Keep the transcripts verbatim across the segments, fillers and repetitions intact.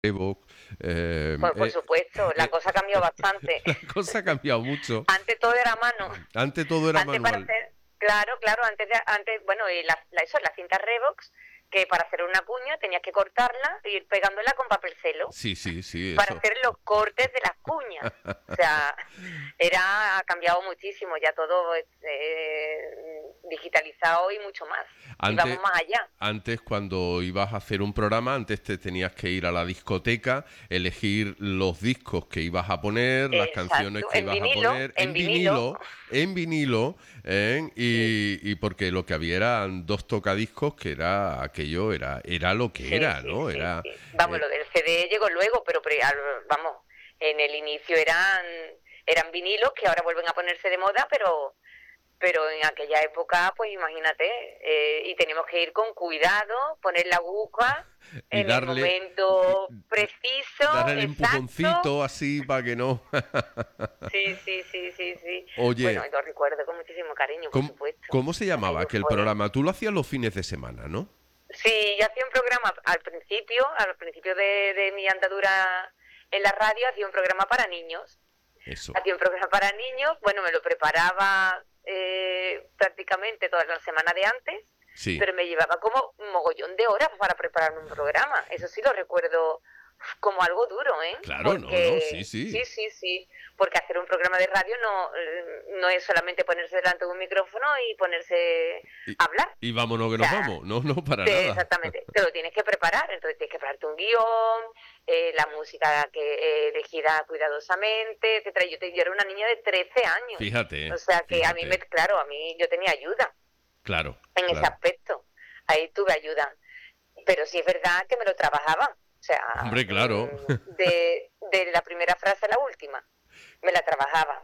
Evo, eh, Por, por eh, supuesto, la eh, cosa cambió bastante. la cosa ha cambiado mucho. Antes todo era a mano. Antes todo era Antes para manual. hacer, claro, claro, antes, de, antes bueno, y la, la, eso, la cinta Revox, que para hacer una cuña tenías que cortarla e ir pegándola con papel celo Sí, sí, sí, para eso. hacer los cortes de las cuñas. O sea, era, ha cambiado muchísimo, ya todo es eh, digitalizado y mucho más. Y vamos Antes, más allá. antes cuando ibas a hacer un programa, antes te tenías que ir a la discoteca, elegir los discos que ibas a poner, las canciones Exacto, que en ibas a vinilo, poner en en vinilo, vinilo, en vinilo, ¿eh? sí, y, y porque lo que había eran dos tocadiscos que era aquello, era, era lo que sí, era, sí, ¿no? sí, Era, sí. Vamos, eh, lo del C D llegó luego, pero, pero al- vamos, en el inicio eran, eran vinilos que ahora vuelven a ponerse de moda, pero pero en aquella época, pues imagínate, eh, y teníamos que ir con cuidado, poner la aguja y en el darle, momento preciso, darle el exacto. empujoncito así para que no. Sí, sí, sí, sí, sí. Bueno, Oye, y lo recuerdo con muchísimo cariño, por ¿cómo, supuesto. cómo se llamaba Aquello aquel fue... programa? Tú lo hacías los fines de semana, ¿no? Sí, yo hacía un programa al principio, al principio de, de mi andadura en la radio, hacía un programa para niños. Eso. Hacía un programa para niños, bueno, me lo preparaba eh, prácticamente toda la semana de antes, Sí, pero me llevaba como un mogollón de horas para prepararme un programa. Eso sí lo recuerdo como algo duro, ¿eh? claro, no, no, sí, Porque sí. sí, sí, sí, porque hacer un programa de radio no, eh, no es solamente ponerse delante de un micrófono y ponerse Y, a hablar. y vámonos O que nos sea, vamos. No, no, para te- nada. exactamente, te lo tienes que preparar, entonces tienes que prepararte un guión, eh, la música que eh, elegida cuidadosamente, etcétera. Yo, te, yo era una niña de trece años, o Fíjate, sea que a mí me, fíjate. claro, a mí yo tenía ayuda Claro, en ese claro. aspecto, ahí tuve ayuda, pero sí es verdad que me lo trabajaba, o sea, Hombre, claro. mm, de, de la primera frase a la última, me la trabajaba.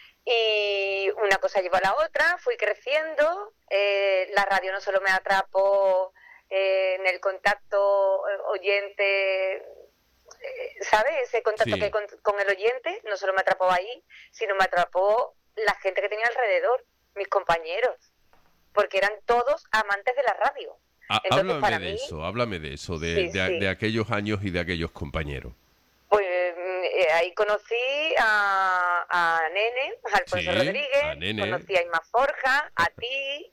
Y una cosa llevó a la otra, fui creciendo, eh, la radio no solo me atrapó eh, en el contacto eh, oyente, eh, ¿sabes? Ese contacto que hay Sí, con, con el oyente, no solo me atrapó ahí, sino me atrapó la gente que tenía alrededor, mis compañeros, porque eran todos amantes de la radio. Há- Entonces, háblame para de mí, eso, háblame de eso, de, sí, de, de sí. aquellos años y de aquellos compañeros. Pues eh, ahí conocí a, a Nene, a Alfonso Sí, a Rodríguez, Nene. conocí a Inma Forja, a ti,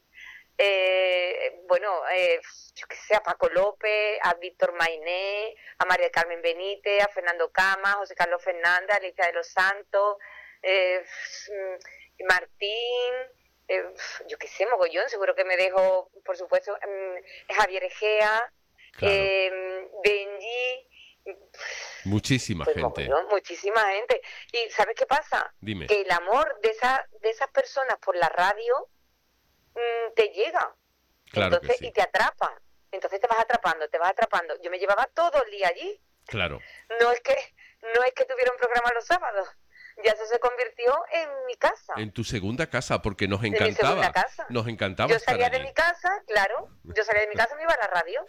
eh, bueno, eh, yo qué sé, a Paco López, a Víctor Mainé, a María del Carmen Benítez, a Fernando Cama, a José Carlos Fernández, a Alicia de los Santos, eh, mm, Martín, eh, yo qué sé, mogollón, seguro que me dejo, por supuesto, mm, Javier Egea, Claro, eh, Benji, muchísima pues gente. mogollón, muchísima gente. ¿Y sabes qué pasa? Dime. Que el amor de, esa, de esas personas por la radio mmm, te llega. Claro que Entonces, y sí. te atrapa. Entonces te vas atrapando, te vas atrapando. Yo me llevaba todo el día allí. Claro. No es que, no es que tuviera un programa los sábados. Ya eso se convirtió en mi casa, En tu segunda casa, porque nos en mi segunda encantaba. casa. Nos encantaba Yo estar salía de allí. mi casa, claro, yo salía de mi casa y me iba a la radio.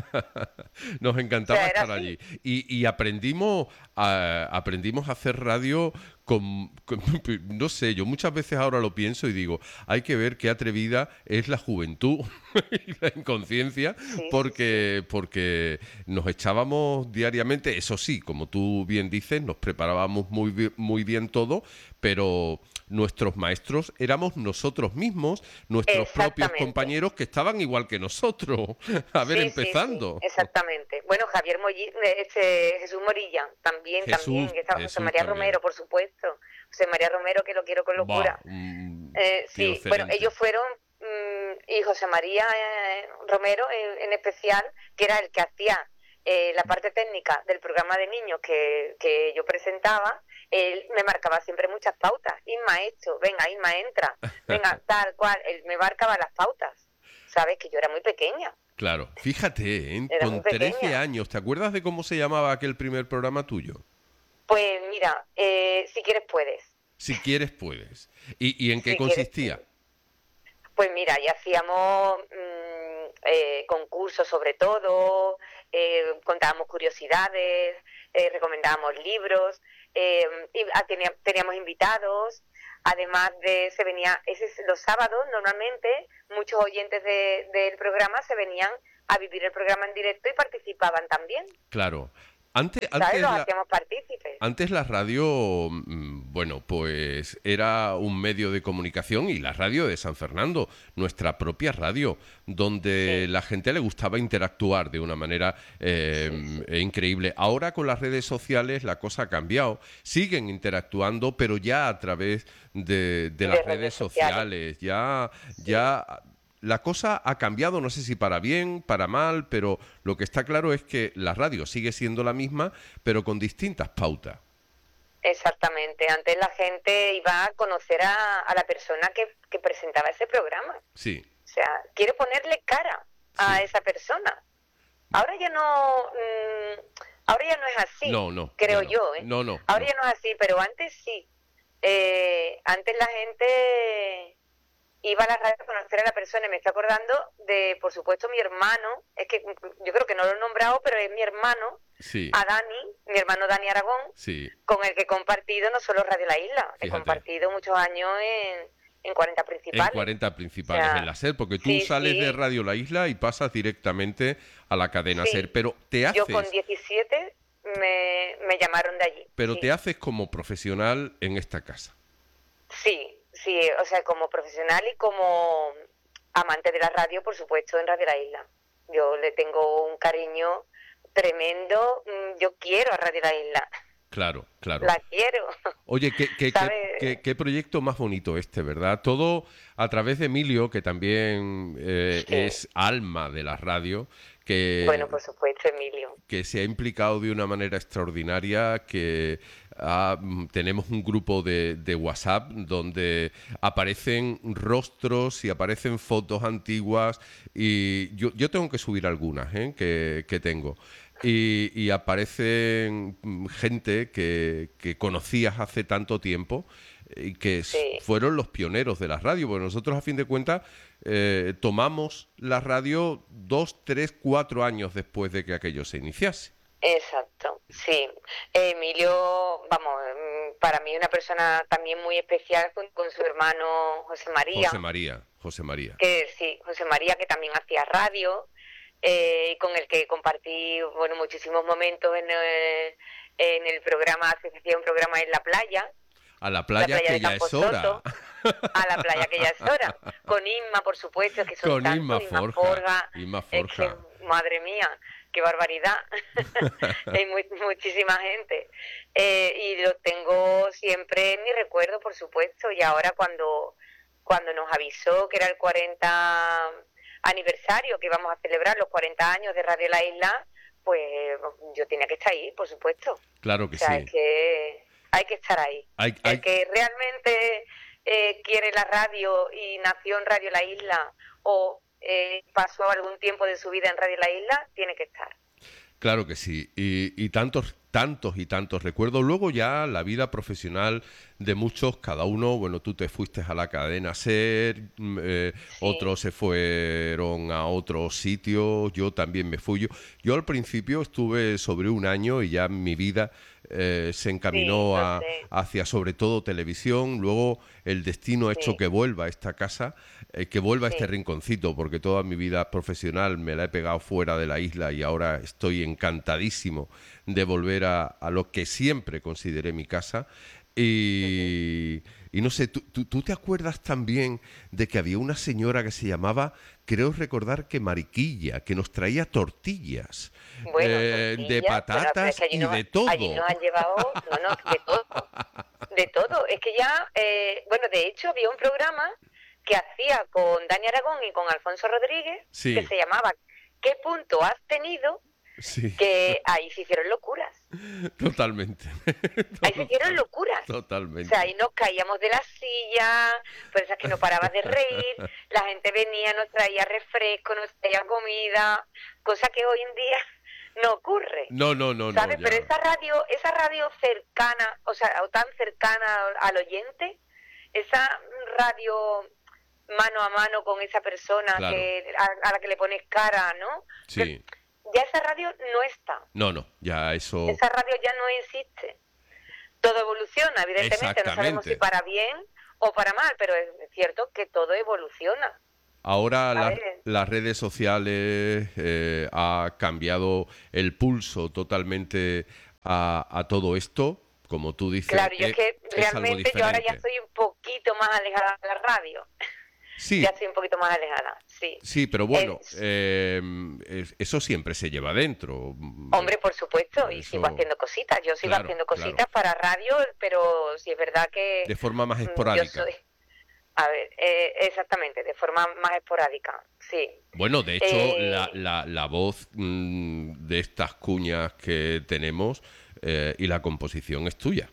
Nos O encantaba sea, era estar así. allí. Y, y aprendimos, a, aprendimos a hacer radio con, con- no sé, yo muchas veces ahora lo pienso y digo, hay que ver qué atrevida es la juventud y la inconsciencia, Sí, sí, sí. porque, porque nos echábamos diariamente, eso sí, como tú bien dices, nos preparábamos muy, bi- muy bien todo, pero nuestros maestros éramos nosotros mismos, nuestros propios Exactamente. compañeros que estaban igual que nosotros. A ver, Sí, sí, sí, empezando. exactamente. Bueno, Javier Molli, este, Jesús Morilla, también, Jesús, también, que estaba José Jesús María también. Romero, por supuesto. José María Romero, que lo quiero con Va, locura. un Eh, tío sí, bueno, excelente. ellos fueron, mm, y José María eh, Romero en, en especial, que era el que hacía eh, la parte técnica del programa de niños que, que yo presentaba, él me marcaba siempre muchas pautas. Inma, esto, venga, Inma, entra, venga, tal cual, él me marcaba las pautas. Sabes que yo era muy pequeña. Claro, fíjate, ¿eh? Era muy Con trece pequeña. años, ¿te acuerdas de cómo se llamaba aquel primer programa tuyo? Pues mira, eh, si quieres puedes. Si quieres, puedes. ¿Y, y en qué Si quieres consistía? puedes. Pues mira, ya hacíamos mmm, eh, concursos sobre todo, eh, contábamos curiosidades, eh, recomendábamos libros, eh, y a- tenía- teníamos invitados. Además de, se venía, ese, es- los sábados normalmente muchos oyentes de- del programa se venían a vivir el programa en directo y participaban también. Claro. Antes, ¿sabes? antes Los la, hacíamos partícipes. Antes la radio, mm, bueno, pues era un medio de comunicación y la radio de San Fernando, nuestra propia radio, donde Sí, la gente le gustaba interactuar de una manera eh, sí, sí. increíble. Ahora con las redes sociales la cosa ha cambiado. Siguen interactuando, pero ya a través de, de las De redes redes sociales. sociales. Ya, Sí, ya la cosa ha cambiado, no sé si para bien, para mal, pero lo que está claro es que la radio sigue siendo la misma, pero con distintas pautas. exactamente. Antes la gente iba a conocer a, a la persona que, que presentaba ese programa. Sí, O sea, quiere ponerle cara a sí. esa persona. Ahora ya no, mm, ahora ya no es así, No, no, ya creo no. yo, ¿eh? No, no, Ahora no. ya no es así, pero antes sí. Eh, antes la gente iba a la radio a conocer a la persona. Y me estoy acordando de, por supuesto, mi hermano. Es que yo creo que no lo he nombrado, pero es mi hermano, Sí, a Dani, mi hermano Dani Aragón, sí. con el que he compartido no solo Radio La Isla, he Fíjate. compartido muchos años en, en cuarenta En principales. cuarenta O principales en sea, la SER, porque tú sí, sales de sí, Radio La Isla y pasas directamente a la cadena SER, sí. pero te Yo con haces, diecisiete me, me llamaron de allí, pero te sí. haces como profesional en esta casa. Sí, sí, o sea, como profesional y como amante de la radio, por supuesto, en Radio La Isla. Yo le tengo un cariño tremendo. mm, Yo quiero a Radio La Isla, Claro, claro. la quiero, Oye, qué, qué, qué, ¿sabes? qué- qué proyecto más bonito este, ¿verdad? Todo a través de Emilio, que también eh, Sí, es alma de la radio, bueno, que, por supuesto, Emilio. que se ha implicado de una manera extraordinaria, que ah, mm, tenemos un grupo de, de WhatsApp donde aparecen rostros y aparecen fotos antiguas y yo, yo tengo que subir algunas, ¿eh? que, que tengo. Y, y aparecen mm, gente que, que conocías hace tanto tiempo y que s- Sí, fueron los pioneros de la radio, porque nosotros a fin de cuentas eh, tomamos la radio dos, tres, cuatro años después de que aquello se iniciase. exacto, sí. Emilio, vamos, mm, para mí una persona también muy especial con, con su hermano José José María, María, José María. que sí, José María que también hacía radio, eh, con el que compartí, bueno, muchísimos momentos en el, en el programa, hacía un programa en la playa, A la la playa playa que de ya es hora. Camposoto, a la playa que ya es hora, con Inma, por supuesto, que son Con Inma tantos, Inma Forja. Forga, Inma es que, Forja. madre mía, qué barbaridad, hay mu- muchísima gente, eh, y lo tengo siempre en mi recuerdo, por supuesto, y ahora cuando, cuando nos avisó que era el cuarenta aniversario, que íbamos a celebrar los cuarenta años de Radio La Isla, pues yo tenía que estar ahí, por supuesto. Claro O que sea, sí. es que hay que estar ahí. Hay, El hay, que realmente eh, quiere la radio y nació en Radio La Isla o eh, pasó algún tiempo de su vida en Radio La Isla, tiene que estar. Claro que sí, y, y tantos, tantos y tantos recuerdos. Luego ya la vida profesional de muchos, cada uno, bueno, tú te fuiste a la cadena SER, mm, eh, Sí, otros se fueron a otros sitios, yo también me fui. Yo, yo al principio estuve sobre un año y ya mi vida eh, se sí, encaminó lo a, sé. hacia sobre todo televisión. Luego el destino ha hecho Sí, que vuelva a esta casa, eh, que vuelva a este sí. rinconcito, porque toda mi vida profesional me la he pegado fuera de la isla y ahora estoy encantadísimo de volver a, a lo que siempre consideré mi casa. Ujú. Y, y no sé, ¿tú, tú, tú te acuerdas también de que había una señora que se llamaba, creo recordar que Mariquilla, que nos traía tortillas Bueno, eh, de tortillas, bueno, pero es patatas que allí y nos, de allí todo? nos han llevado, no, no, de todo, de todo. Es que ya, eh, bueno, de hecho había un programa que hacía con Dani Aragón y con Alfonso Rodríguez, que Sí, se llamaba ¿Qué punto has tenido? sí, Que ahí se hicieron locuras. totalmente. Ahí se hicieron locuras. O sea, ahí Totalmente. nos caíamos de la silla, pues esas que no parabas de reír, la gente venía, nos traía refresco, nos traía comida, cosa que hoy en día no ocurre, No, no, no, no, ¿sabes? Pero ya. esa radio, esa radio cercana, o sea, o tan cercana al oyente, esa radio mano a mano con esa persona Claro, que a, a la que le pones cara, ¿no? Que sí. ya esa radio no está, No, no, ya eso. esa radio ya no existe. Todo evoluciona, evidentemente, no sabemos si Exactamente. para bien o para mal, pero es cierto que todo evoluciona. Ahora la- ¿sabes? las redes sociales eh, ha cambiado el pulso totalmente a, a todo esto. Como tú dices, Claro, yo es eh, que es algo realmente yo ahora ya diferente. estoy un poquito más alejada de la radio. Ya Sí, estoy un poquito más alejada, sí. sí, pero bueno, Es, eh, es- eso siempre se lleva dentro. hombre, por supuesto, y sigo Eso, haciendo cositas. Yo sigo claro, haciendo claro. cositas para radio, pero sí es verdad que De forma más mm, yo esporádica. soy, a ver, eh, exactamente, de forma más esporádica, sí. Bueno, de hecho, la, Eh, la, la voz mm, de estas cuñas que tenemos eh, y la composición es tuya.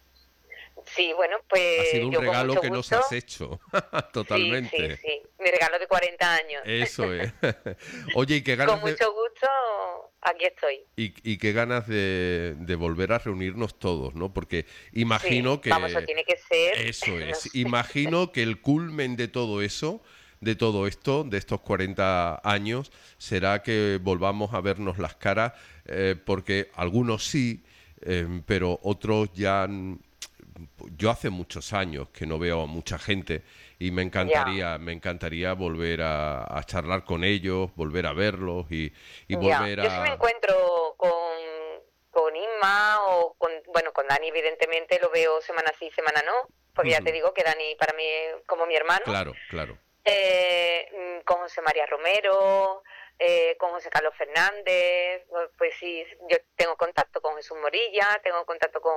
sí, bueno, Ha sido pues un yo con regalo mucho que nos gusto, has hecho. sí, sí, Totalmente. sí, mi regalo de cuarenta años. Eso es. Oye, ¿y qué Con ganas de, mucho gusto, aquí estoy. y, y qué ganas de, de volver a reunirnos todos, ¿no? Porque Sí, imagino vamos, eso que tiene que ser, eso no es. sé. Imagino que el culmen de todo eso, de todo esto, de estos cuarenta años, será que volvamos a vernos las caras, eh, porque algunos sí, eh, pero otros ya... n- Yo hace muchos años que no veo a mucha gente y me Ya, encantaría, me encantaría volver a, a charlar con ellos, volver a verlos y, y ya. volver Yo sí me a... encuentro con, con Inma o con, bueno, con Dani evidentemente lo veo semana sí, semana no, porque ya te Ujú. digo que Dani para mí es como mi hermano. Claro, claro. Eh, mm, con José María Romero, eh, con José Carlos Fernández, pues pues sí, yo tengo contacto con Jesús Morilla, tengo contacto con,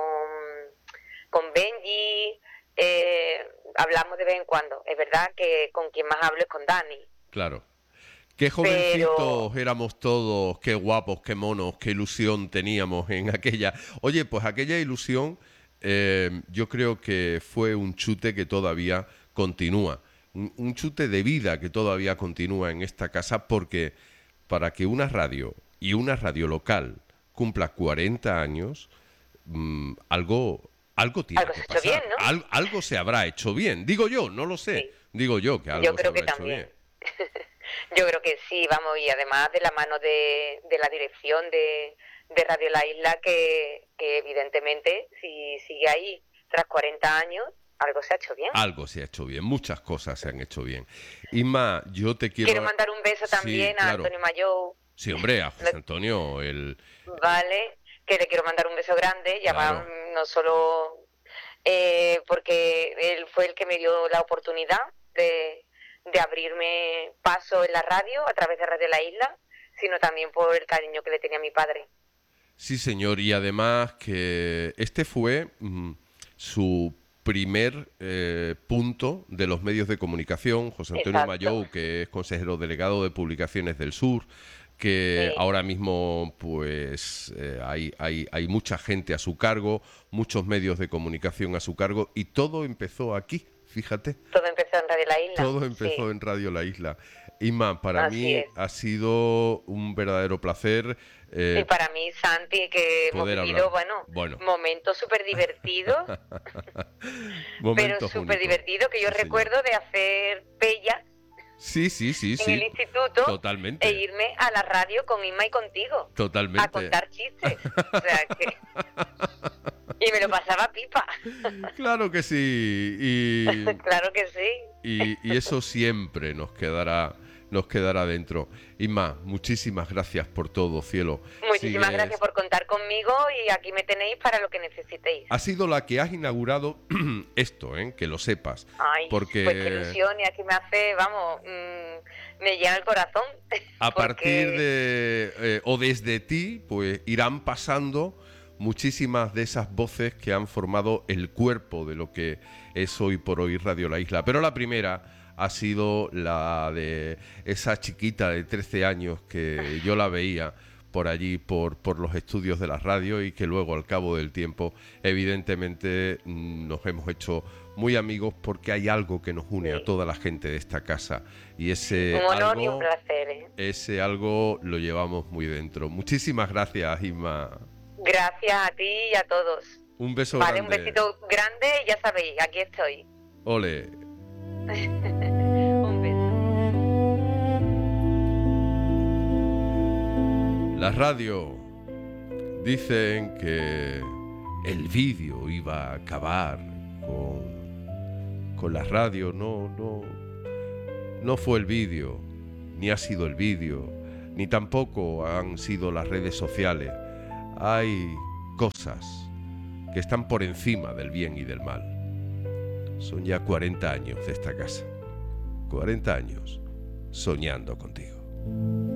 con Benji, eh, hablamos de vez en cuando. Es verdad que con quien más hablo es con Dani, Claro. Qué pero jovencitos éramos todos, qué guapos, qué monos, qué ilusión teníamos en aquella. Oye, pues aquella ilusión eh, yo creo que fue un chute que todavía continúa. Un, un chute de vida que todavía continúa en esta casa porque para que una radio y una radio local cumpla cuarenta años, mm, algo, algo tiene algo que se ha hecho bien, pasar. ¿no? Al- algo se habrá hecho bien. Digo yo, no lo sé. Sí, Digo yo que yo algo se creo que habrá hecho también. bien. Yo creo que sí, vamos, y además de la mano de, de la dirección de, de Radio La Isla, que, que evidentemente si sigue ahí tras cuarenta años, algo se ha hecho bien. Algo se ha hecho bien, muchas cosas se han hecho bien. Inma, yo te Quiero quiero... mandar un beso Sí, también a claro. Antonio Mayou, Sí, hombre, a José Antonio, el... ¿vale? Que le quiero mandar un beso grande, ya va, Claro, mm, no solo eh, porque él fue el que me dio la oportunidad de, de abrirme paso en la radio a través de Radio La Isla, sino también por el cariño que le tenía a mi padre. sí señor, y además que este fue mm, su primer eh, punto de los medios de comunicación, José Antonio Exacto, Mayou, que es consejero delegado de Publicaciones del Sur, que sí, ahora mismo pues eh, hay, hay, hay mucha gente a su cargo, muchos medios de comunicación a su cargo, y todo empezó aquí, fíjate. todo empezó en Radio La Isla, Todo sí, empezó en Radio La Isla. Inma, para así mí es. ha sido un verdadero placer Y eh, para mí, Santi, que hemos poder vivido, hablar. bueno, Bueno, momentos súper divertidos, pero momentos súper únicos. divertidos que yo Sí, señor. recuerdo de hacer pellas Sí, sí, sí, en el sí. instituto e Totalmente. irme a la radio con Inma y contigo a Totalmente. contar chistes. O sea que... Y me lo pasaba pipa. Claro que sí. Y, Claro que sí. y, y eso siempre nos quedará, nos quedará dentro. Inma, muchísimas gracias por todo, cielo. Muchísimas gracias Sigues. por contar conmigo y aquí me tenéis para lo que necesitéis. Ha sido la que has inaugurado esto, ¿eh? Que lo sepas. Ay, Porque pues qué ilusión y aquí me hace, vamos, mmm, me llena el corazón. a partir Porque de eh, o desde ti, pues irán pasando muchísimas de esas voces que han formado el cuerpo de lo que es hoy por hoy Radio La Isla. Pero la primera ha sido la de esa chiquita de trece años que yo la veía por allí, por, por los estudios de la radio, y que luego al cabo del tiempo evidentemente mm, nos hemos hecho muy amigos porque hay algo que nos une a sí, toda la gente de esta casa, y ese un honor y un algo, placer. ¿eh? ese algo lo llevamos muy dentro. Muchísimas gracias, Isma. Gracias a ti y a todos. Un beso Vale, un grande. besito grande y ya sabéis, aquí estoy. Ole. Un beso. La radio dicen que el vídeo iba a acabar con, con la radio. No, no, No fue el vídeo, ni ha sido el vídeo, ni tampoco han sido las redes sociales. Hay cosas que están por encima del bien y del mal. Son ya cuarenta años de esta casa. cuarenta años soñando contigo.